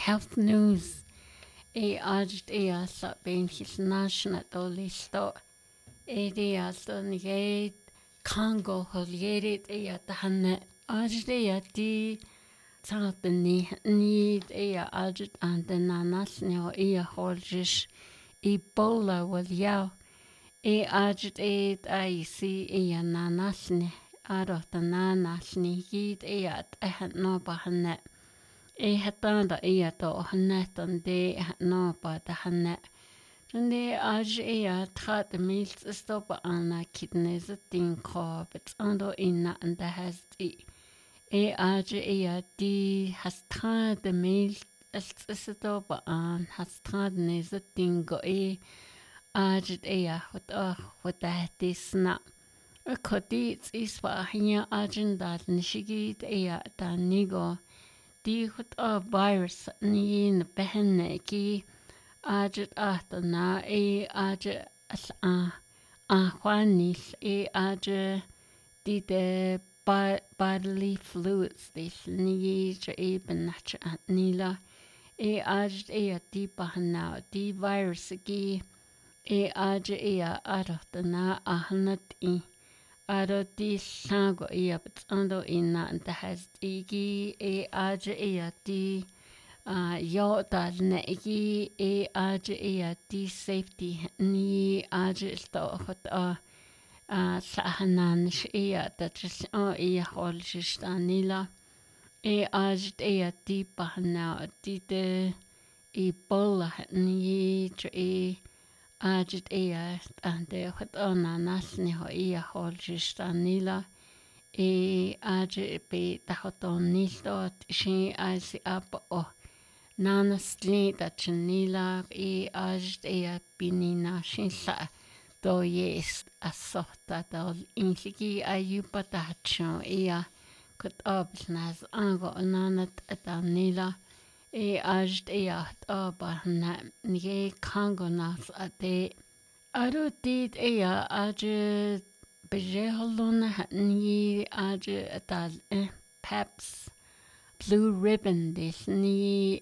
health news. Ajit sa ben national listo. Alto nigate Congo holierit tahanne. Ajit di Tartani need ajit and the nanas neo holjish Ebola will yaw. Ajit see nanasne. Arot the nanasni git at no bahanet. Hatanda to hanetan de no ba the hanet. Tunde aj trat the meals stop anna kidneys a thing car, but under in and the has aj di has tried the meals stop an has tried nes a thing go aj what that is snap. A codit is for here agent that nishigit da nigo. Di hut virus ni in behenne ki ajit na ajit juanis ajit di de bodily fluids this ni even nila ajit di bahana di virus ki ajit na ahnat Aro di sango but ando inna and the has igi aja di yo da negi aja di safety ni aja sto hot sahanan that just holjistanila aja di bahana di de Ebola ni ajit and the hot on nasni ho holjistanila ajit be the hot on nistot she as up nanasli that chanila ajit binina shinsa do yes asota dol insiki ayupa tacho kut obsnas ango nanat atanila ajit na nige Congo nas ate arutid ajit bejeholon ni ajit PEPS blue ribbon this ni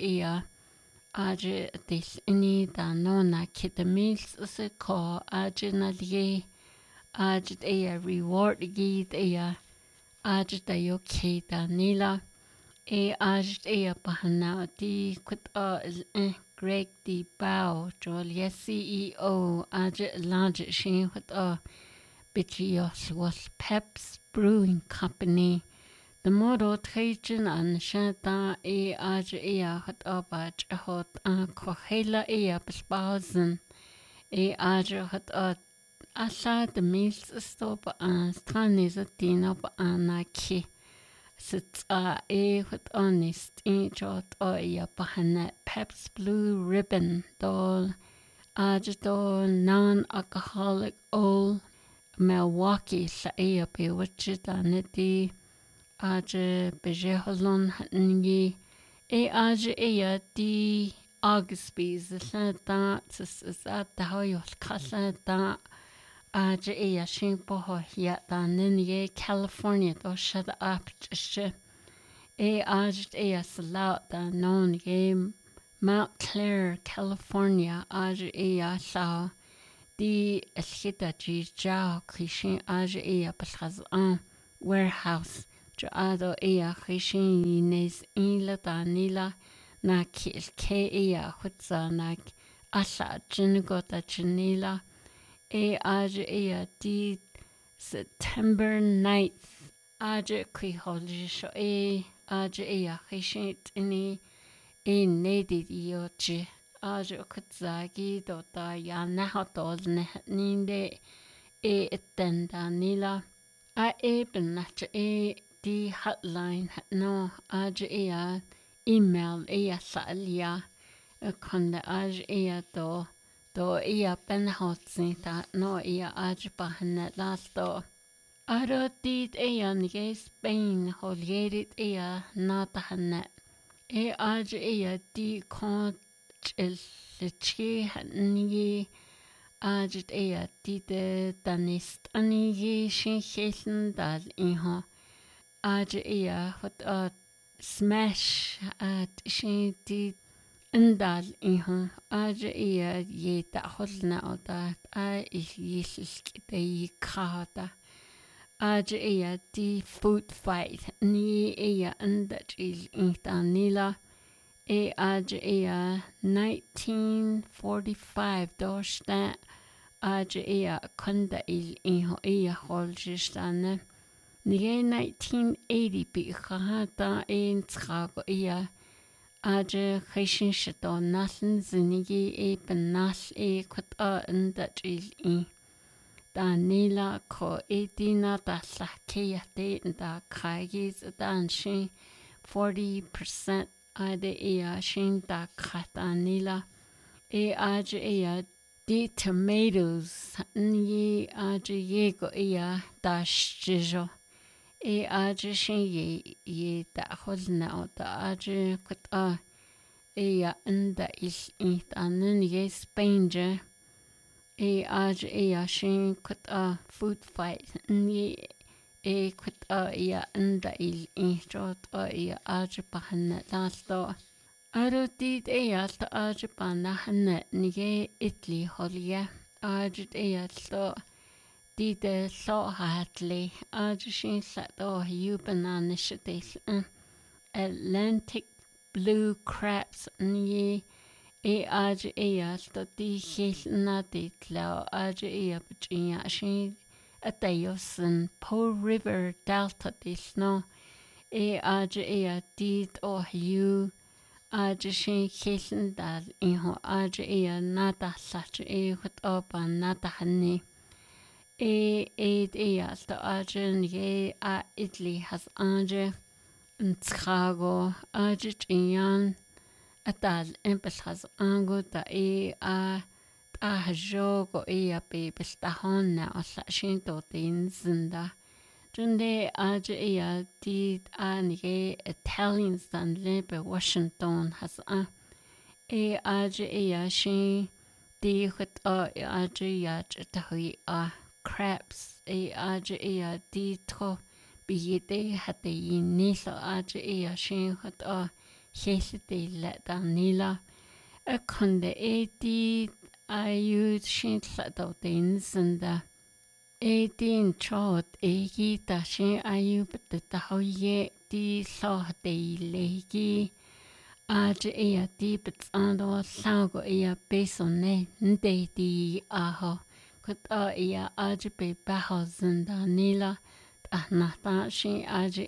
ajit this ni da nona kitamils se ko ajit na die ajit reward gid ajit yoke da nila ajit bahana di kut Greg D. Bow Jolia CEO ajit large shin hut Bitrios was PEPS Brewing Company. The model Trajan and Shanta ajit hut bach hot kohela bespausen ajit hut asa the meals stop stranis dino anaki. Sits hut honest jot bahana PEPS Blue Ribbon doll ajit non-alcoholic old Milwaukee sa be wichita niti ajit bejeholon ngi ajit di Augustby's the at the hoyos casa ajit shimpo yet nini California do shut up just ajit salat known game Mount Clair, California ajit sa di eskita jiao kishin ajit pas warehouse Joado kishin nes ila danila na ke hutza na asa jinigota jinila ajit di September 9th ajit kwiholisho ajit kishin ini nedi yochi ajit kutzagi dota ya nahatol ninde etenda nila benach di hotline no ajit email salia konda ajit do benhotsi ta no ajit bahana lasto arotid nige Spain holierit natahanet ajit di kon chilchi ni ajit di de danist ani shin hesen dal ajit hot smash at she did indal ihon aja iya ye ta holna oda a ilisik de kada aja iya di food fight ni iya andat il intanila aja iya 1945 dosta aja iya kanda il iho iya holstane Nige 1980 bi khata in tshago iya aje khishin shito nasen zinigi benas kut nda il Danila ko edina da sakya de da kagis dan shin 40% ade iya shin da katanila aje iya the tomatoes ni aje yego iya da shijo aje shin ye da holna da aje kut ya nda il anen ye Spain aja shin kut food fight ni kut ya nda il jot ya aja pahanna lasto arutid ta aja panahna ni Italy holya aja to dide so hatli aja shin sato you banana shitis Atlantic blue crabs ni aja to di na di tlau aja bjiya shin atayosin Po River Delta di snow aja di you aja shin dal iho aja nada sach hut opa nada hani to aja ye Italy has aja Chicago aja jiyan atal empes has ango ta jogo pe bestahon na sa shinto tin zinda junde aja di anige Italians dan lebe Washington has aja shin di hut aja tahui crabs aja di to biyete hate yini so aja shin hut Hesite let Danila a conde di ayu shin sato things and the 18 chot ta shin ayu but the hoye di so de legi aja di but ando sango besone nde di aho kut aja be bahozen Danila nata shin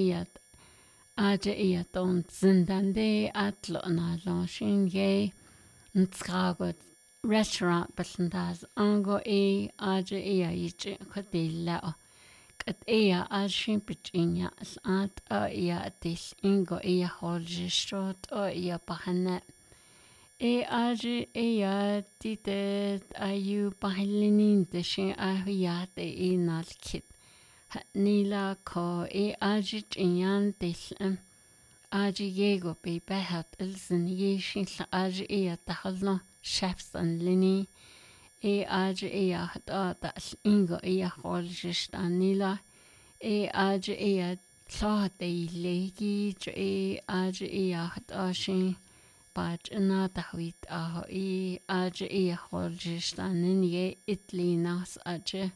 aja ton zindande atlo na lo shin ye ntsgago restaurant basandaz ango aja yiche khotilla kat ashin pichinya at tis ingo holjistrot bahana aja tite ayu bahilinin de shin te nal kit Nila ko aja jinyan tislam aja yego be behat ilzin yeshin sa aja tahalno chefs and lini aja hata ingo holjist anila aja tla de legi aja hata shin baj na tahwit aja holjist anin ye Italy nas aja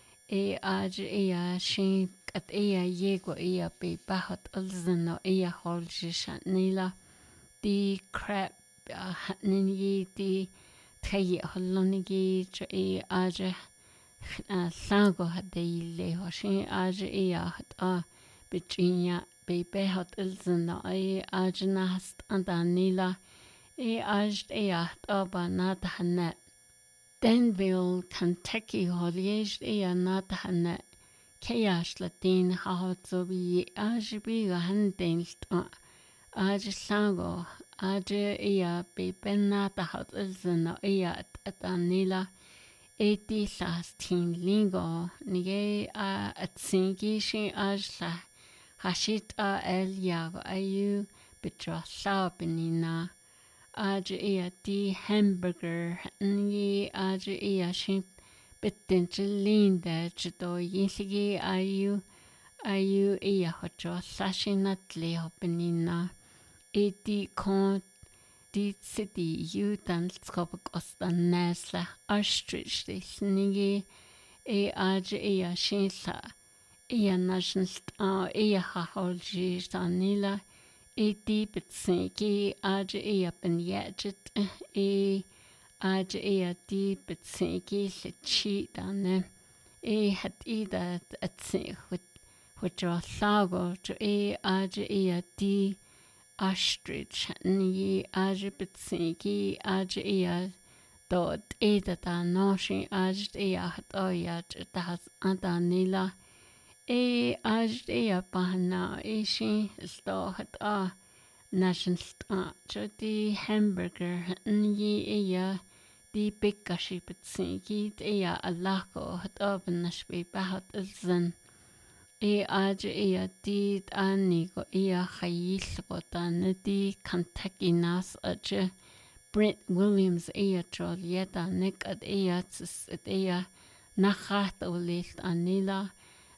aja shin kat yego be bahat alzano holjist nila di crab nin ye di thaye holonigi aja sango hade le hoshin aja hat bichinya be behat alzano aja nast andanila aja aba nata Danville, Kentucky holyesh nata Chaos Latin Hautsobi Ajibi Handenst Ajisango Aja be Benata Haut Ilzano Atanila 80 lingo Nige Atsingi Shin Ajla Hashit El Yago Ayu Bitra Sabinina aja di hamburger ni aja shin bitten linda chito yinsigi ayu ayu iya hocho sashinat leo benina eti kon di city yutan skopok ostan nesla astrich de snigi aj iya shinsa iya nationst iya haholji stanila eti bitsiki aj iya ben yajit aj iya di bitsiki lichi dane hat ida atsi which are lago to aj iya di Ostrich ni aj bitsiki aj iya dod da noshi aj iya hat oya das adanila aj iya bahna shi sto hat nation sta di hamburger ni iya di bikashi bitsiki iya alako hat nashbi bahat izan aj iya di anigo iya khayil gotane di Kentucky nas aj Brent Williams iya Jolieta nek ad iya tsis ad iya nachat olilt anila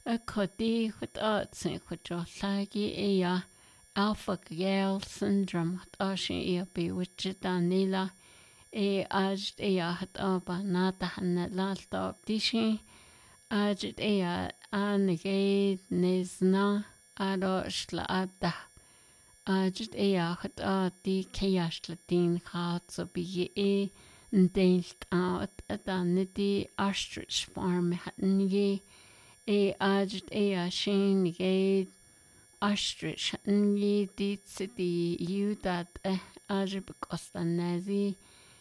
kodi khut atse khujolagi iya alpha gal syndrome ashi iya bewitched anila aj iya hat aba nata hanla stop dishi aj iya anige nezna ado shlada aj iya hat di kayashla din khat so bi ndelt out adanidi ostrich farm hatnige aj iya shinige ostrich hatnige di city yudat aj bikostanazi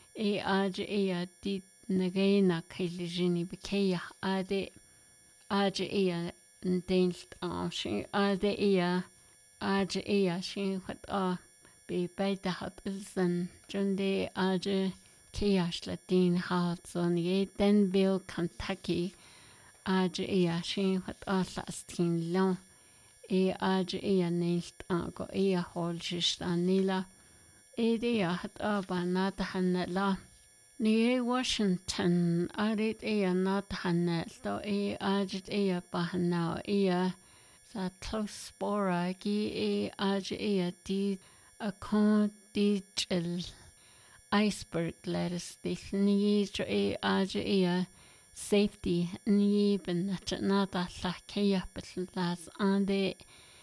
aj iya di nagena kailijini bikaya ade aj iya ndelt shi ade iya aj iya shi wat be baita hat ilsan junde aj kiyash latin hat son ye Denville Kentucky aj iya shi wat lastin lon aj iya nelt go iya holjistanila iya hat banata hanla New Washington arit iya not hanna sto ajit iya bahna iya sa close spora gi aj iya di a con di chil iceberg lettuce di ni jo aj iya safety ni ben nata la kaya betlas ande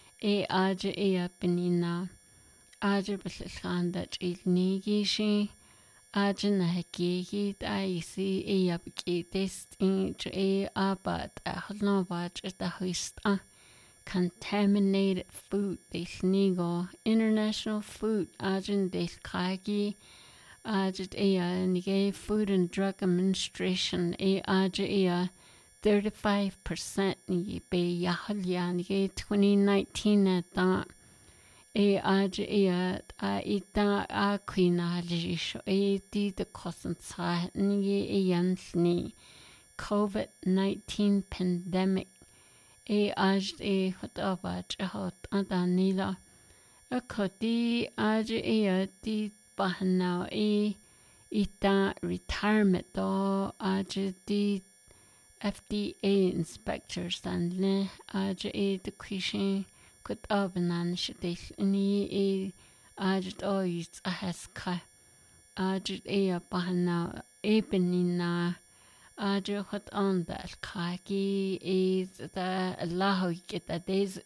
aj iya benina aj betlanda chil ni gi Ajna hegi daisi yabki test in abat ahlovat da contaminated food desnigo international food ajin des kagi ajit nige food and drug administration aj 35% ni be yahalya nige 2019 at aj ita quina lisho di the kosansa ni yansni COVID-19 pandemic aj hotaba hot adanila a kodi aj di bahna ita retirement do aj di FDA inspectors and le aj the question Kut abanan shidich ni ajit ois ahaska ajit bahana ebenina ajit hot on that kaki is the laho kita des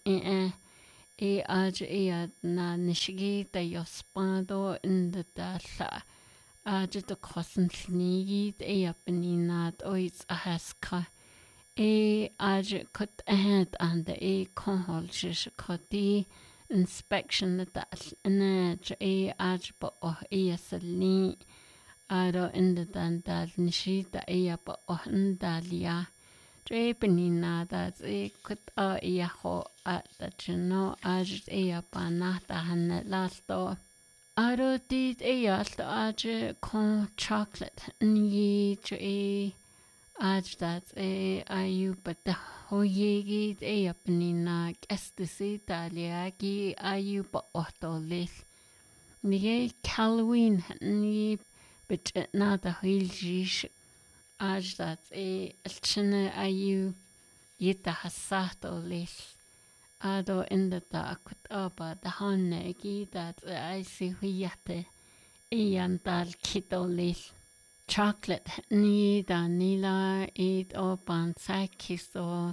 ajit na nishigi da yospado in the dala ajit the kosan snigi benina ois ahaska aj kut ahead and the conhol shish koti inspection that naj aj bo salni aro in the dandal nishita bo ndalia benina that kut ho at the chino aj banata han lasto aro did aj con chocolate ni aj that ayu but the hoyegi apnina kestisi taliagi ayu ba otolis ni Halloween ni but na the hiljish aj that alchina ayu yita hasato lis Ado in the akut aba the hanne that I see huyate ian dal kitolil chocolate ni da nila eat oban sakis or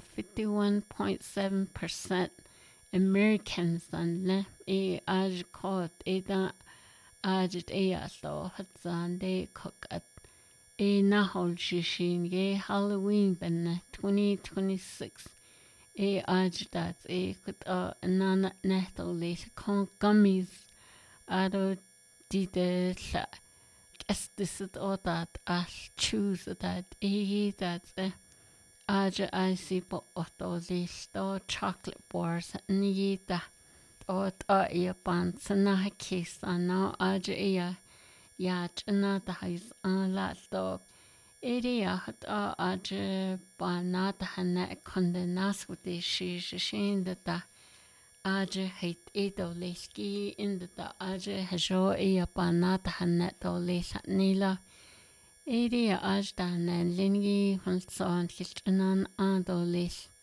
51.7% Americans and le e aj caught eda ajit ea so hatsan de cook at e nahol shishin ge Halloween ben 2026 e ajdat e kut nana neto late con gummies ado dide la estis or that al choose that e that aja I see po otto listo chocolate bars ni da ot e pan sana kiss ana aja ya chna da his la sto area hat aja banat hana kondenas with the shin da aja hate edo leski in the aja hajo e banat hana to les nila area ajdan lingi hulson kilchnan ando les